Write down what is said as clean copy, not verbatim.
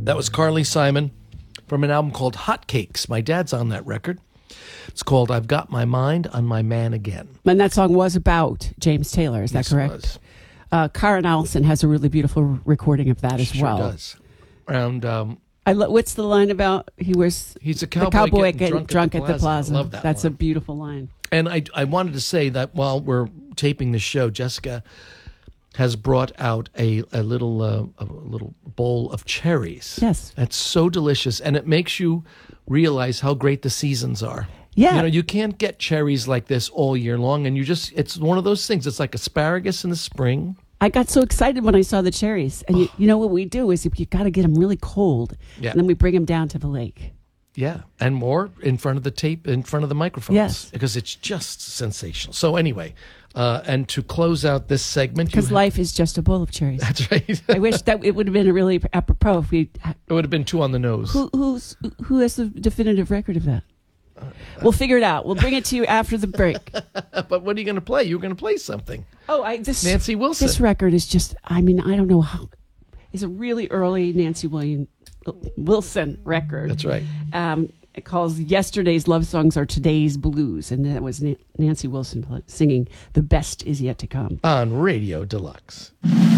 That was Carly Simon from an album called Hot Cakes. My dad's on that record. It's called I've Got My Mind on My Man Again. And that song was about James Taylor, is that correct? Karen Allison has a really beautiful recording of that as well. Sure does. And what's the line about? He's a cowboy getting drunk at the plaza. I love that. That's line. a beautiful line. And I wanted to say that while we're taping the show, Jessica has brought out a little bowl of cherries. Yes. That's so delicious, and it makes you realize how great the seasons are. Yeah. You know, you can't get cherries like this all year long, and it's one of those things. It's like asparagus in the spring. I got so excited when I saw the cherries. And you know what we do is you got to get them really cold, and then we bring them down to the lake. Yeah, and more in front of the tape, in front of the microphones. Yes. Because it's just sensational. So anyway, and to close out this segment... Because life is just a bowl of cherries. That's right. I wish that it would have been a really apropos if we... It would have been two on the nose. Who has the definitive record of that? We'll figure it out. We'll bring it to you after the break. But what are you going to play? You're going to play something. Nancy Wilson. This record is just, I don't know how. It's a really early Nancy Wilson record. That's right. It calls Yesterday's Love Songs Are Today's Blues. And that was Nancy Wilson singing The Best Is Yet to Come. On Radio Deluxe.